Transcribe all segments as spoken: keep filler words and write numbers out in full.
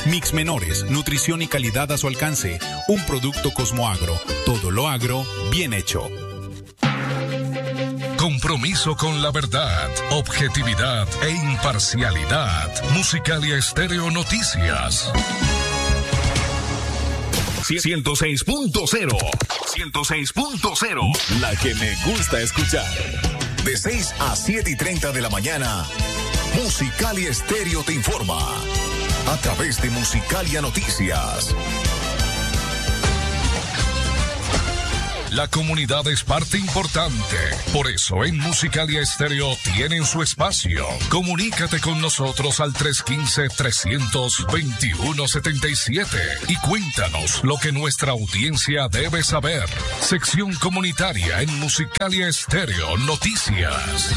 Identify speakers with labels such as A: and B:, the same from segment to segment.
A: Mix menores, nutrición y calidad a su alcance. Un producto Cosmoagro. Todo lo agro, bien hecho.
B: Compromiso con la verdad, objetividad e imparcialidad. Musicalia Estéreo Noticias.
A: ciento seis punto cero. ciento seis punto cero. La que me gusta escuchar. De seis a siete y treinta de la mañana, Musicalia Estéreo te informa. A través de Musicalia Noticias.
B: La comunidad es parte importante. Por eso en Musicalia Estéreo tienen su espacio. Comunícate con nosotros al tres uno cinco, tres dos uno, siete siete y cuéntanos lo que nuestra audiencia debe saber. Sección comunitaria en Musicalia Estéreo Noticias.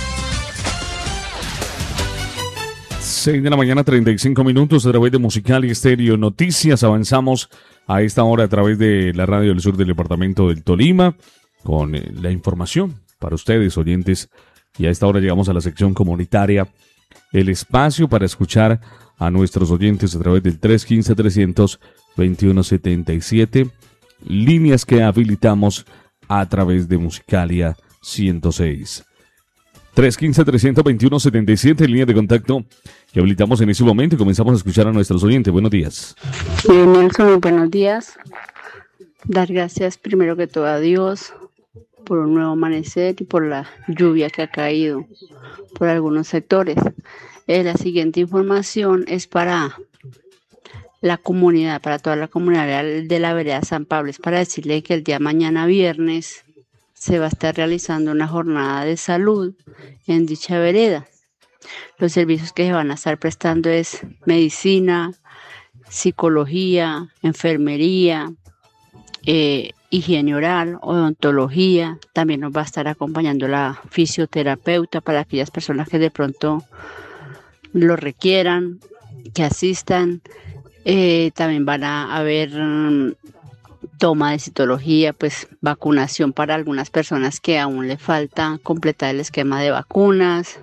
C: seis de la mañana, treinta y cinco minutos a través de Musicalia Estéreo Noticias. Avanzamos a esta hora a través de la radio del sur del departamento del Tolima con eh, la información para ustedes, oyentes. Y a esta hora llegamos a la sección comunitaria, el espacio para escuchar a nuestros oyentes a través del tres uno cinco, tres dos uno, siete siete, líneas que habilitamos a través de Musicalia ciento seis. tres uno cinco, tres dos uno, siete siete, línea de contacto que habilitamos en ese momento y comenzamos a escuchar a nuestros oyentes. Buenos días.
D: Sí, Nelson, buenos días. Dar gracias primero que todo a Dios por un nuevo amanecer y por la lluvia que ha caído por algunos sectores. Eh, la siguiente información es para la comunidad, para toda la comunidad de la vereda San Pablo. Es para decirle que el día mañana viernes se va a estar realizando una jornada de salud en dicha vereda. Los servicios que se van a estar prestando es medicina, psicología, enfermería, eh, higiene oral, odontología. También nos va a estar acompañando la fisioterapeuta para aquellas personas que de pronto lo requieran, que asistan. Eh, también van a haber um, toma de citología, pues vacunación para algunas personas que aún le falta completar el esquema de vacunas.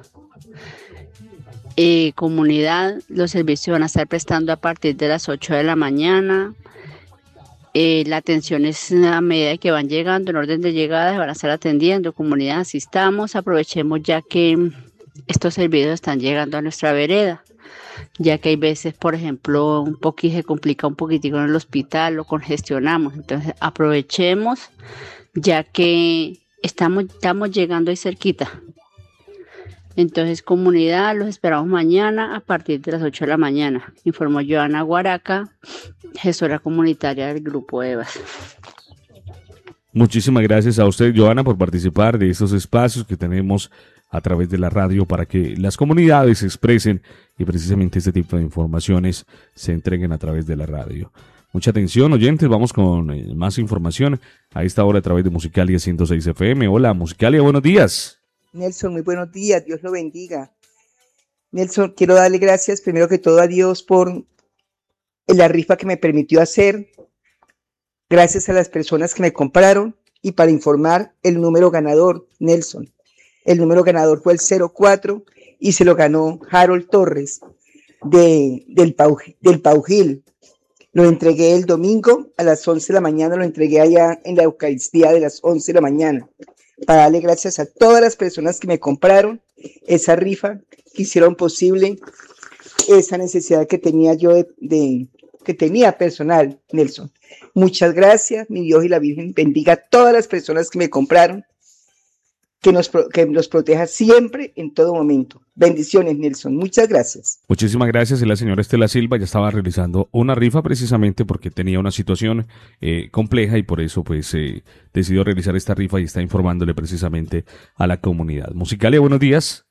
D: Eh, comunidad, los servicios van a estar prestando a partir de las ocho de la mañana. Eh, la atención es a medida que van llegando, en orden de llegada, se van a estar atendiendo. Comunidad, asistamos, aprovechemos ya que estos servicios están llegando a nuestra vereda, ya que hay veces, por ejemplo, un poquito se complica un poquitico en el hospital, lo congestionamos. Entonces, aprovechemos ya que estamos, estamos llegando ahí cerquita. Entonces, comunidad, los esperamos mañana a partir de las ocho de la mañana. Informó Joana Guaraca, gestora comunitaria del Grupo EVAS.
C: Muchísimas gracias a usted, Joana, por participar de estos espacios que tenemos a través de la radio para que las comunidades se expresen y precisamente este tipo de informaciones se entreguen a través de la radio. Mucha atención, oyentes, vamos con eh, más información a esta hora a través de Musicalia ciento seis F M. Hola, Musicalia, buenos días.
E: Nelson, muy buenos días, Dios lo bendiga. Nelson, quiero darle gracias primero que todo a Dios por la rifa que me permitió hacer, gracias a las personas que me compraron y para informar el número ganador, Nelson. El número ganador fue el cero cuatro y se lo ganó Harold Torres de, del, Pau, del Paujil. Lo entregué el domingo a las once de la mañana, lo entregué allá en la Eucaristía de las once de la mañana. Para darle gracias a todas las personas que me compraron esa rifa, que hicieron posible esa necesidad que tenía yo de, de que tenía personal, Nelson. Muchas gracias, mi Dios y la Virgen bendiga a todas las personas que me compraron, que nos, que nos proteja siempre, en todo momento. Bendiciones, Nelson. Muchas gracias.
C: Muchísimas gracias. Y la señora Estela Silva ya estaba realizando una rifa precisamente porque tenía una situación eh, compleja y por eso pues eh, decidió realizar esta rifa y está informándole precisamente a la comunidad. Musicalia, buenos días.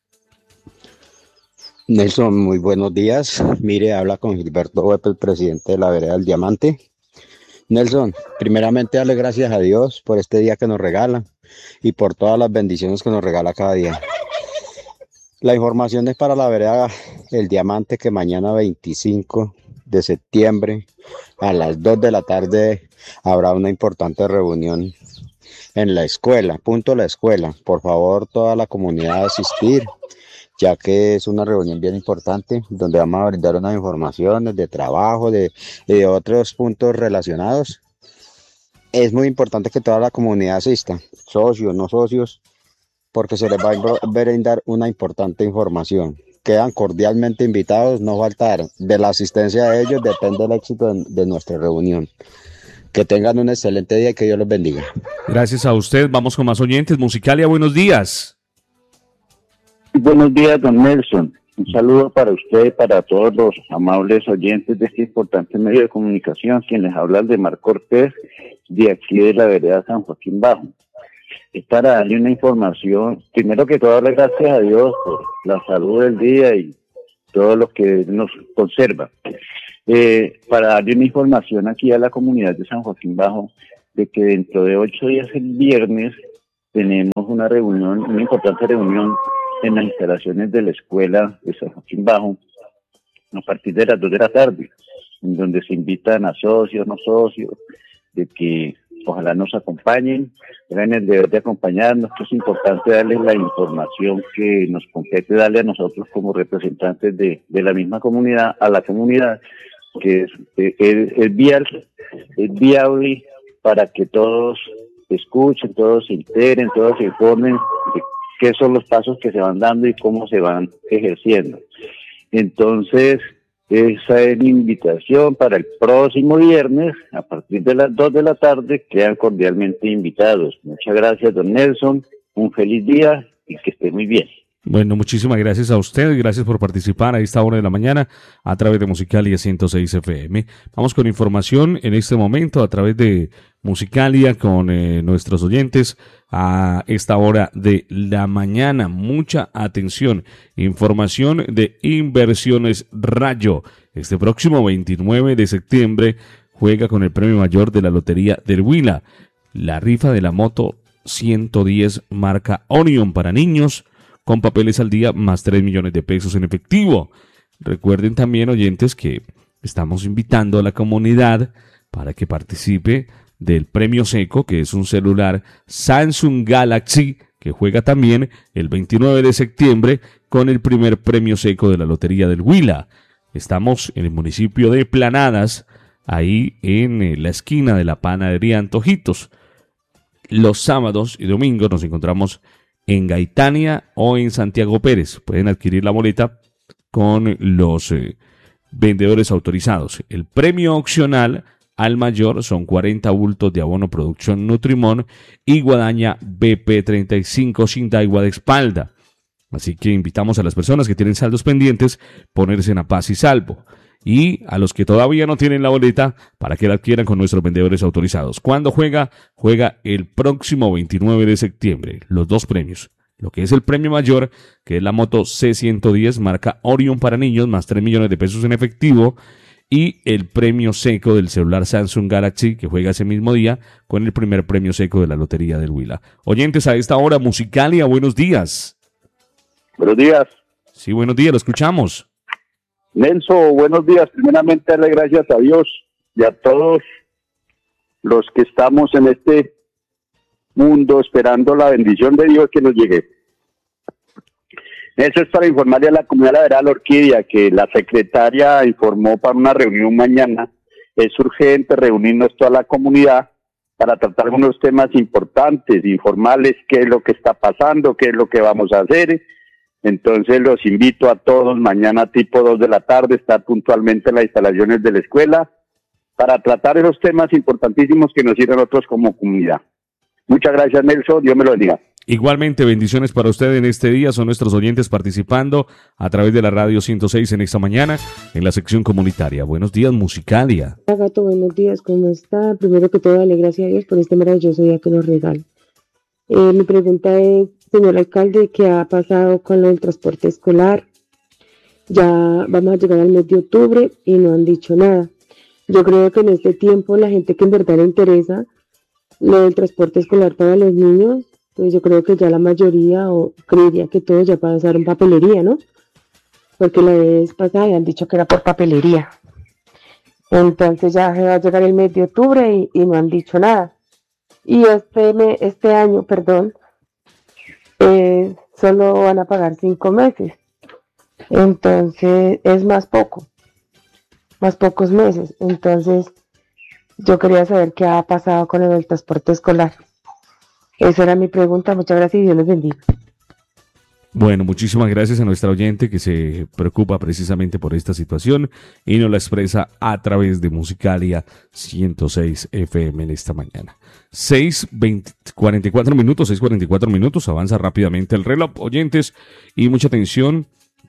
F: Nelson, muy buenos días. Mire, habla con Gilberto Huepe, el presidente de la Vereda del Diamante. Nelson, primeramente darle gracias a Dios por este día que nos regala y por todas las bendiciones que nos regala cada día. La información es para la Vereda El Diamante, que mañana veinticinco de septiembre a las dos de la tarde habrá una importante reunión en la escuela, punto la escuela. Por favor, toda la comunidad asistir. ya que es una reunión bien importante donde vamos a brindar unas informaciones de trabajo, de, de otros puntos relacionados. Es muy importante que toda la comunidad asista, socios, no socios, porque se les va a brindar una importante información. Quedan cordialmente invitados, no faltar. De la asistencia de ellos depende el éxito de, de nuestra reunión. Que tengan un excelente día y que Dios los bendiga.
C: Gracias a usted. Vamos con más oyentes. Musicalia, buenos días.
G: Buenos días, don Nelson. Un saludo para usted y para todos los amables oyentes de este importante medio de comunicación. Quien les habla de Mar Cortés, de aquí de la vereda San Joaquín Bajo. Es para darle una información. Primero que todo, darle gracias a Dios por la salud del día y todo lo que nos conserva. Eh, para darle una información aquí a la comunidad de San Joaquín Bajo, de que dentro de ocho días, el viernes, tenemos una reunión, una importante reunión en las instalaciones de la escuela de San Joaquín Bajo, a partir de las dos de la tarde, en donde se invitan a socios, no socios, de que ojalá nos acompañen, tengan el deber de acompañarnos, que es importante darles la información que nos compete darle a nosotros como representantes de, de la misma comunidad, a la comunidad, que es, es, es, viable, es viable para que todos escuchen, todos se enteren, todos se informen de qué son los pasos que se van dando y cómo se van ejerciendo. Entonces, esa es mi invitación para el próximo viernes, a partir de las dos de la tarde, quedan cordialmente invitados. Muchas gracias, don Nelson, un feliz día y que esté muy bien.
C: Bueno, muchísimas gracias a usted, gracias por participar a esta hora de la mañana a través de Musicalia ciento seis F M. Vamos con información en este momento a través de Musicalia con eh, nuestros oyentes a esta hora de la mañana. Mucha atención, información de Inversiones Rayo. Este próximo veintinueve de septiembre juega con el premio mayor de la Lotería del Huila, la rifa de la moto ciento diez marca Orion para niños, con papeles al día más tres millones de pesos en efectivo. Recuerden también, oyentes, que estamos invitando a la comunidad para que participe del premio Seco, que es un celular Samsung Galaxy, que juega también el veintinueve de septiembre con el primer premio Seco de la Lotería del Huila. Estamos en el municipio de Planadas, ahí en la esquina de la panadería Antojitos. Los sábados y domingos nos encontramos en Gaitania o en Santiago Pérez. Pueden adquirir la boleta con los eh, vendedores autorizados. El premio opcional al mayor son cuarenta bultos de abono Producción Nutrimón y guadaña B P treinta y cinco sin daigua de espalda. Así que invitamos a las personas que tienen saldos pendientes ponerse en a paz y salvo. Y a los que todavía no tienen la boleta, para que la adquieran con nuestros vendedores autorizados. ¿Cuándo juega? Juega el próximo veintinueve de septiembre. Los dos premios. Lo que es el premio mayor, que es la moto C ciento diez marca Orion para niños, más tres millones de pesos en efectivo. Y el premio seco del celular Samsung Galaxy, que juega ese mismo día, con el primer premio seco de la Lotería del Huila. Oyentes, a esta hora, Musicalia, buenos días.
G: Buenos días.
C: Sí, buenos días, lo escuchamos.
G: Nelson, buenos días. Primeramente, darle gracias a Dios y a todos los que estamos en este mundo esperando la bendición de Dios que nos llegue. Eso es para informarle a la comunidad de la vereda La Orquídea que la secretaria informó para una reunión mañana. Es urgente reunirnos toda la comunidad para tratar unos temas importantes, informales, qué es lo que está pasando, qué es lo que vamos a hacer. Entonces los invito a todos mañana tipo dos de la tarde, estar puntualmente en las instalaciones de la escuela para tratar esos temas importantísimos que nos sirven a nosotros como comunidad. Muchas gracias, Nelson, Dios me lo bendiga.
C: Igualmente, bendiciones para usted en este día. Son nuestros oyentes participando a través de la radio ciento seis en esta mañana en la sección comunitaria. Buenos días, Musicalia.
H: Hola, Gato, buenos días, ¿cómo está? Primero que todo, dale gracias a Dios por este maravilloso día que nos regala. Eh, mi pregunta es, señor alcalde, ¿qué ha pasado con lo del transporte escolar? Ya vamos a llegar al mes de octubre y no han dicho nada. Yo creo que en este tiempo la gente que en verdad le interesa lo del transporte escolar para los niños, pues yo creo que ya la mayoría, o creería que todos ya pasaron papelería, ¿no? Porque la vez pasada habían dicho que era por papelería. Entonces ya va a llegar el mes de octubre y, y no han dicho nada. Y este, me, este año, perdón, eh, solo van a pagar cinco meses. Entonces es más poco, más pocos meses. Entonces yo quería saber qué ha pasado con el transporte escolar. Esa era mi pregunta. Muchas gracias y Dios les bendiga.
C: Bueno, muchísimas gracias a nuestra oyente que se preocupa precisamente por esta situación y nos la expresa a través de Musicalia ciento seis F M en esta mañana. seis cuarenta y cuatro minutos, seis cuarenta y cuatro minutos, avanza rápidamente el reloj, oyentes, y mucha atención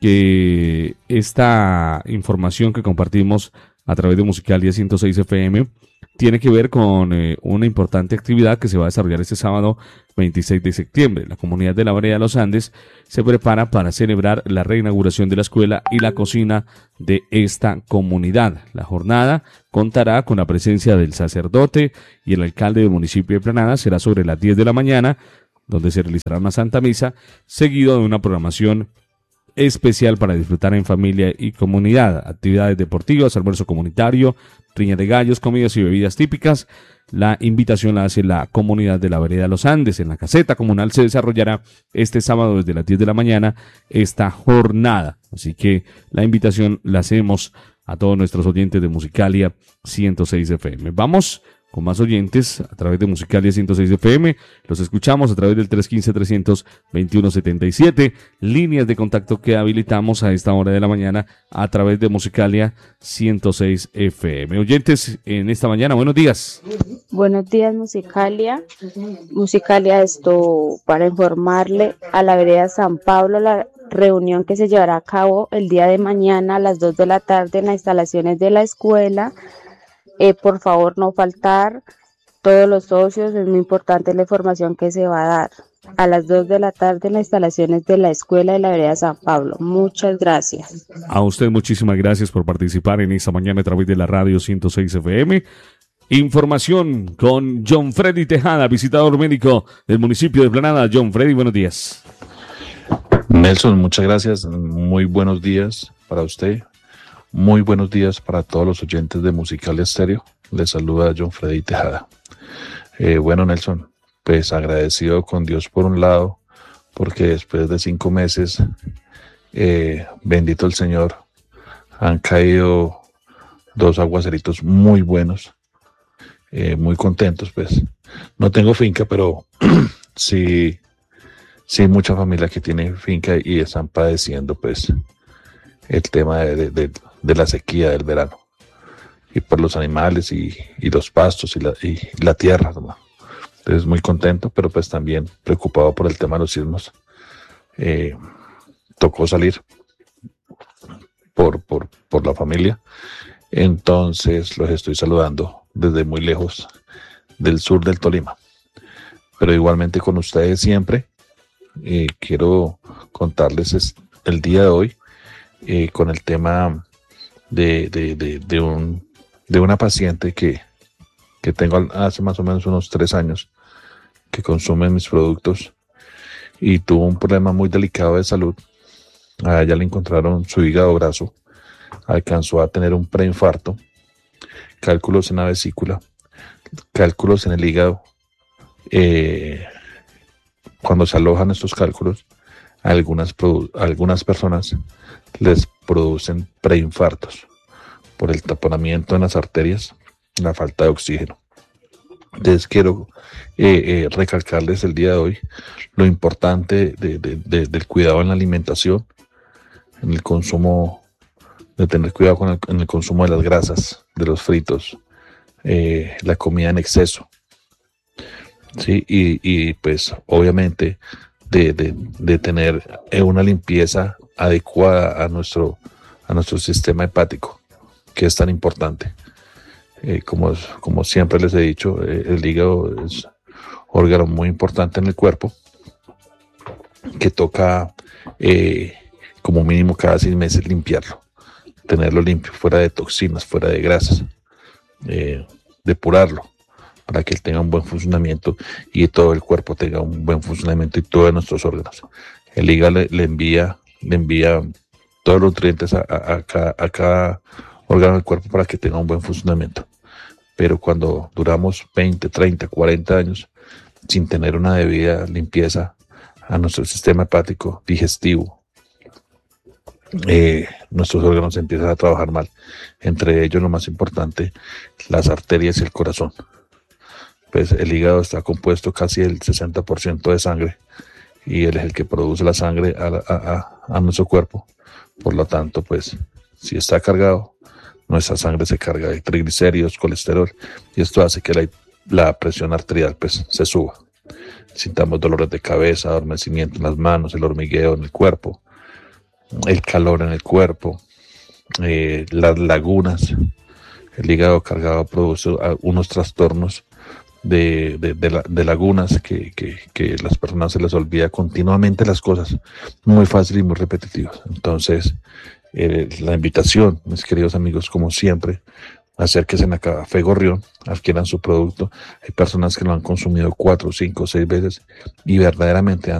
C: que esta información que compartimos a través de Musicalia ciento seis F M tiene que ver con eh, una importante actividad que se va a desarrollar este sábado veintiséis de septiembre. La comunidad de la Vereda de los Andes se prepara para celebrar la reinauguración de la escuela y la cocina de esta comunidad. La jornada contará con la presencia del sacerdote y el alcalde del municipio de Planada. Será sobre las diez de la mañana, donde se realizará una santa misa, seguido de una programación especial para disfrutar en familia y comunidad. Actividades deportivas, almuerzo comunitario, riña de gallos, comidas y bebidas típicas. La invitación la hace la comunidad de la Vereda de los Andes. En la caseta comunal se desarrollará este sábado desde las diez de la mañana esta jornada. Así que la invitación la hacemos a todos nuestros oyentes de Musicalia ciento seis F M. Vamos con más oyentes a través de Musicalia ciento seis F M. Los escuchamos a través del tres uno cinco, tres dos uno, siete siete. Líneas de contacto que habilitamos a esta hora de la mañana a través de Musicalia ciento seis F M. Oyentes, en esta mañana, buenos días.
I: Buenos días, Musicalia. Musicalia, esto para informarle a la Vereda San Pablo la reunión que se llevará a cabo el día de mañana a las dos de la tarde en las instalaciones de la escuela. Eh, por favor, no faltar, todos los socios, es muy importante la información que se va a dar a las dos de la tarde en las instalaciones de la Escuela de la Vereda San Pablo. Muchas gracias.
C: A usted muchísimas gracias por participar en esta mañana a través de la radio ciento seis F M. Información con John Freddy Tejada, visitador médico del municipio de Planada. John Freddy, buenos días.
J: Nelson, muchas gracias. Muy buenos días para usted. Muy buenos días para todos los oyentes de Musicalia Estéreo. Les saluda John Freddy Tejada. Eh, bueno, Nelson, pues agradecido con Dios por un lado, porque después de cinco meses, eh, bendito el Señor, han caído dos aguaceritos muy buenos, eh, muy contentos, pues. No tengo finca, pero sí, sí mucha familia que tiene finca y están padeciendo, pues, el tema de, de, de, de la sequía del verano. Y por los animales y, y los pastos y la, y la tierra, ¿no? Entonces muy contento, pero pues también preocupado por el tema de los sismos. Eh, tocó salir por, por, por la familia. Entonces los estoy saludando desde muy lejos del sur del Tolima. Pero igualmente con ustedes siempre. Eh, quiero contarles es, el día de hoy eh, con el tema de, de, de, de, un, de una paciente que, que tengo hace más o menos unos tres años que consume mis productos y tuvo un problema muy delicado de salud. A ella le encontraron su hígado graso, alcanzó a tener un preinfarto, cálculos en la vesícula, cálculos en el hígado. Eh, cuando se alojan estos cálculos, algunas, algunas personas les producen preinfartos por el taponamiento en las arterias, la falta de oxígeno. Entonces quiero eh, eh, recalcarles el día de hoy lo importante de, de, de, del cuidado en la alimentación, en el consumo, de tener cuidado con el, en el consumo de las grasas, de los fritos, eh, la comida en exceso. Sí, y, y pues obviamente de, de, de tener una limpieza adecuada a nuestro, a nuestro sistema hepático, que es tan importante. Eh, como, como siempre les he dicho, eh, el hígado es un órgano muy importante en el cuerpo, que toca eh, como mínimo cada seis meses limpiarlo, tenerlo limpio, fuera de toxinas, fuera de grasas, eh, depurarlo, para que él tenga un buen funcionamiento y todo el cuerpo tenga un buen funcionamiento y todos nuestros órganos. El hígado le, le envía le envía todos los nutrientes a, a, a, cada, a cada órgano del cuerpo para que tenga un buen funcionamiento. Pero cuando duramos veinte, treinta, cuarenta años sin tener una debida limpieza a nuestro sistema hepático, digestivo, eh, nuestros órganos empiezan a trabajar mal. Entre ellos, lo más importante, las arterias y el corazón. Pues el hígado está compuesto casi el sesenta por ciento de sangre y él es el que produce la sangre a, a, a, a nuestro cuerpo. Por lo tanto, pues si está cargado, nuestra sangre se carga de triglicéridos, colesterol, y esto hace que la, la presión arterial pues se suba. Sintamos dolores de cabeza, adormecimiento en las manos, el hormigueo en el cuerpo, el calor en el cuerpo, eh, las lagunas. El hígado cargado produce unos trastornos de, de, de, la, de lagunas que, que, que las personas se les olvida continuamente las cosas, muy fácil y muy repetitivas. Entonces, eh, la invitación, mis queridos amigos, como siempre, acérquense a Café Gorrión, adquieran su producto. Hay personas que lo han consumido cuatro, cinco, seis veces y verdaderamente han